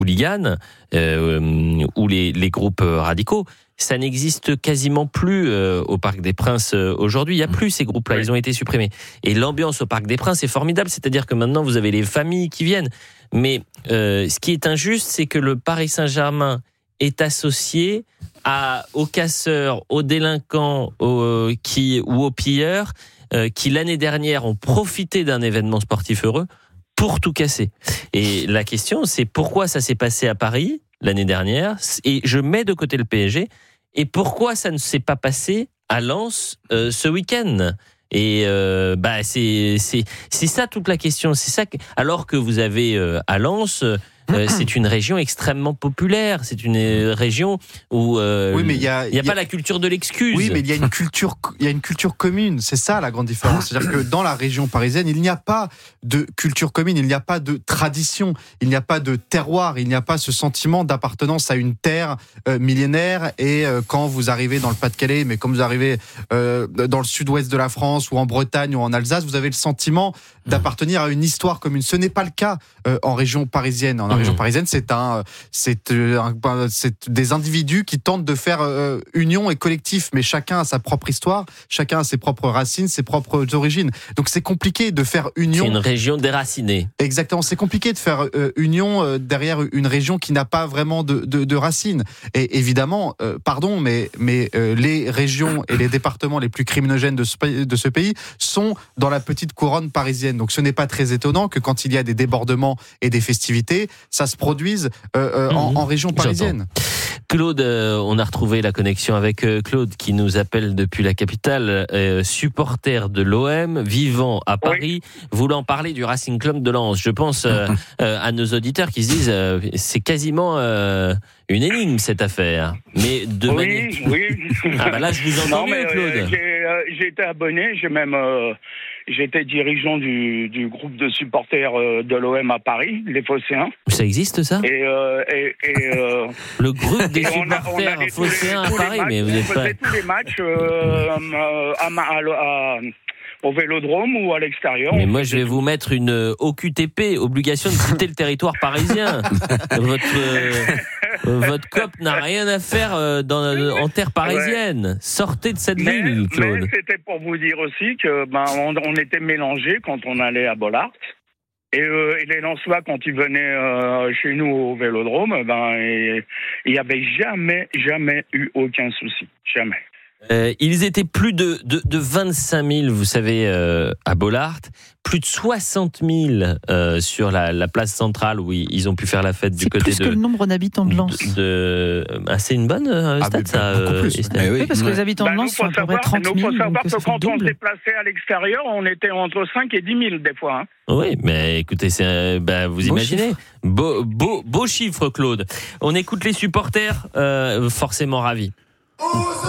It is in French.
hooligans ou les groupes radicaux. Ça n'existe quasiment plus au Parc des Princes aujourd'hui. Il n'y a plus ces groupes-là, ils ont été supprimés. Et l'ambiance au Parc des Princes est formidable, c'est-à-dire que maintenant vous avez les familles qui viennent. Mais ce qui est injuste, c'est que le Paris Saint-Germain est associé aux casseurs, aux délinquants ou aux pilleurs qui l'année dernière ont profité d'un événement sportif heureux pour tout casser. Et la question, c'est pourquoi ça s'est passé à Paris l'année dernière, et je mets de côté le PSG, et pourquoi ça ne s'est pas passé à Lens ce week-end. Et c'est ça toute la question. C'est ça alors que vous avez à Lens, c'est une région extrêmement populaire. C'est une région où oui, mais il y a pas la culture de l'excuse. Oui, mais il y a une culture commune. C'est ça la grande différence. C'est-à-dire que dans la région parisienne, il n'y a pas de culture commune, il n'y a pas de tradition, il n'y a pas de terroir, il n'y a pas ce sentiment d'appartenance à une terre millénaire. Et quand vous arrivez dans le Pas-de-Calais, mais quand vous arrivez dans le sud-ouest de la France ou en Bretagne ou en Alsace, vous avez le sentiment d'appartenir à une histoire commune. Ce n'est pas le cas en région parisienne. En région parisienne, c'est des individus qui tentent de faire union et collectif, mais chacun a sa propre histoire, chacun a ses propres racines, ses propres origines. Donc c'est compliqué de faire union. C'est une région déracinée. Exactement, c'est compliqué de faire union derrière une région qui n'a pas vraiment de racines. Et évidemment, mais les régions et les départements les plus criminogènes de ce pays sont dans la petite couronne parisienne. Donc ce n'est pas très étonnant que quand il y a des débordements et des festivités, ça se produise en région parisienne. J'entends. Claude, on a retrouvé la connexion avec Claude qui nous appelle depuis la capitale, supporter de l'OM, vivant à Paris, voulant parler du Racing Club de Lens. Je pense à nos auditeurs qui se disent c'est quasiment une énigme cette affaire. Mais oui. Ah bah là je vous entends mieux, Claude. J'ai été abonné, j'étais dirigeant du groupe de supporters de l'OM à Paris, les Phocéens. Ça existe ça ? Et le groupe des supporters Phocéens à Paris, mais vous n'êtes pas... On faisait tous les matchs au Vélodrome ou à l'extérieur. Mais moi, je vais vous mettre une OQTP, obligation de quitter le territoire parisien. Votre COP n'a rien à faire en terre parisienne. Ouais. Sortez de cette ville, Claude. Mais c'était pour vous dire aussi que on était mélangés quand on allait à Bollaert. Et les Lensois, quand ils venaient chez nous au Vélodrome, il n'y avait jamais eu aucun souci. Jamais. Ils étaient plus de 25 000, vous savez, à Bollaert, plus de 60 000 sur la place centrale où ils ont pu faire la fête du côté de... C'est plus que le nombre d'habitants de Lens. C'est une bonne stat, ça. Oui, parce que les habitants de Lens sont à peu près 30 000. Il faut savoir que quand on se déplaçait à l'extérieur, on était entre 5 et 10 000 des fois. Hein. Oui, mais écoutez, vous imaginez. Beau chiffre, Claude. On écoute les supporters, forcément ravis.